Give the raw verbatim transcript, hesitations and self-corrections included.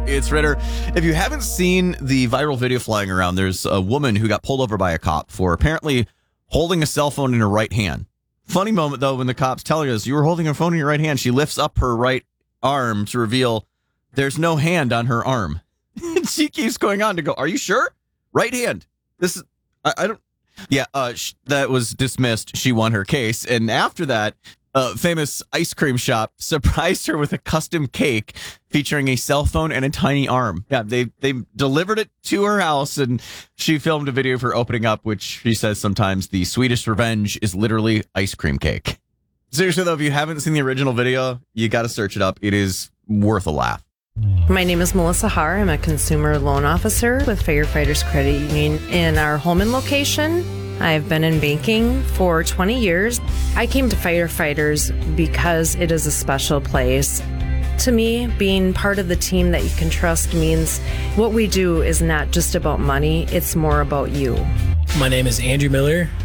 It's Ritter. If you haven't seen the viral video flying around, there's a woman who got pulled over by a cop for apparently holding a cell phone in her right hand. Funny moment, though, when the cop's telling us, you were holding a phone in your right hand. She lifts up her right arm to reveal there's no hand on her arm. And she keeps going on to go, are you sure? Right hand. This is, I, I don't, yeah, uh, sh- that was dismissed. She won her case. And after that, a famous ice cream shop surprised her with a custom cake featuring a cell phone and a tiny arm. Yeah, they they delivered it to her house, and she filmed a video of her opening up, which she says sometimes the sweetest revenge is literally ice cream cake. Seriously, though, if you haven't seen the original video, you got to search it up. It is worth a laugh. My name is Melissa Haar. I'm a consumer loan officer with Firefighters Credit Union in our Holman location. I've been in banking for twenty years. I came to Firefighters because it is a special place. To me, being part of the team that you can trust means what we do is not just about money, it's more about you. My name is Andrew Miller.